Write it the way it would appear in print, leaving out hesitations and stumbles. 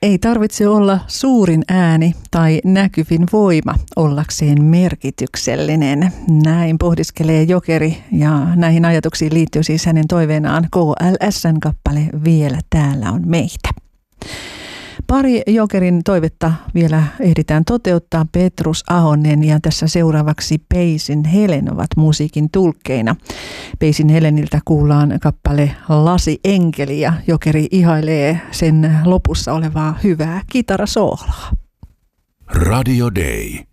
Ei tarvitse olla suurin ääni tai näkyvin voima ollakseen merkityksellinen. Näin pohdiskelee Jokeri ja näihin ajatuksiin liittyy siis hänen toiveenaan KLS:n kappale Vielä täällä on meitä. Pari Jokerin toivetta vielä ehditään toteuttaa. Petrus Ahonen ja tässä seuraavaksi Peisin Helen ovat musiikin tulkkeina. Peisin Heleniltä kuullaan kappale Lasi enkeli ja Jokeri ihailee sen lopussa olevaa hyvää kitarasooloa. Radio Day.